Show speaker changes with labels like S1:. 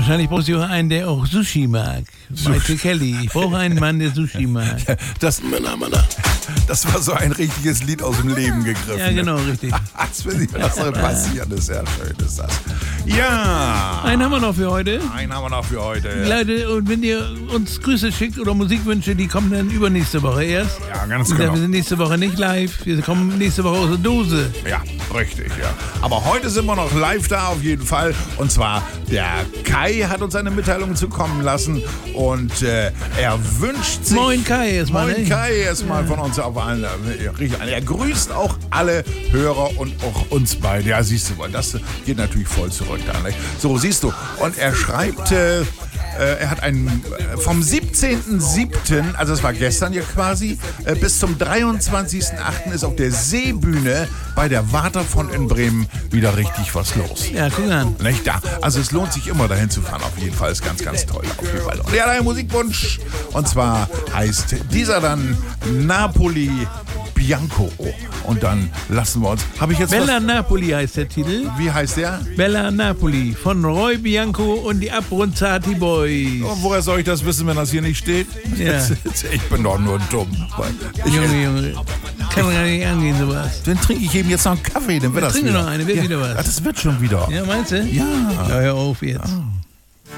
S1: Wahrscheinlich brauchst du auch einen, der auch Sushi mag. Michael Kelly. Ich brauche einen Mann, der Sushi mag.
S2: Das war so ein richtiges Lied aus dem Leben gegriffen.
S1: Ja, genau, richtig.
S2: Was soll passieren? Das ist sehr schön, ist das. Ja.
S1: Einen haben wir noch für heute. Leute, und wenn ihr uns Grüße schickt oder Musikwünsche, die kommen dann übernächste Woche erst.
S2: Ja, ganz genau.
S1: Wir sind nächste Woche nicht live. Wir kommen nächste Woche aus der Dose.
S2: Ja, richtig, ja. Aber heute sind wir noch live da auf jeden Fall. Und zwar der Kai hat uns eine Mitteilung zukommen lassen. Und er wünscht sich...
S1: Moin Kai erstmal.
S2: Moin Kai erstmal von uns auf allen. Er grüßt auch alle Hörer und auch uns beide. Ja, siehst du, weil das geht natürlich voll zurück da. Nicht? So, siehst du. Und er schreibt... er hat einen vom 17.07., also das war gestern ja quasi, bis zum 23.08. ist auf der Seebühne bei der Waterfront in Bremen wieder richtig was los.
S1: Ja, guck an.
S2: Nicht da. Also es lohnt sich immer dahin zu fahren. Auf jeden Fall ist ganz, ganz toll. Auf jeden Fall. Und er hat einen Musikwunsch. Und zwar heißt dieser dann Napoli Bianco. Und dann lassen wir uns. Habe ich jetzt
S1: Bella Napoli heißt der Titel.
S2: Wie heißt der?
S1: Bella Napoli von Roy Bianco und die Abronzati Boys.
S2: Und woher soll ich das wissen, wenn das hier nicht steht?
S1: Ja.
S2: Ich bin doch nur dumm.
S1: Junge. Kann man gar nicht angehen, sowas.
S2: Dann trinke ich eben jetzt noch einen Kaffee, dann wird das
S1: Trinke
S2: wieder.
S1: noch eine, wird wieder was.
S2: Das wird schon wieder.
S1: Ja, meinst du?
S2: Ja.
S1: Ja, hör auf jetzt.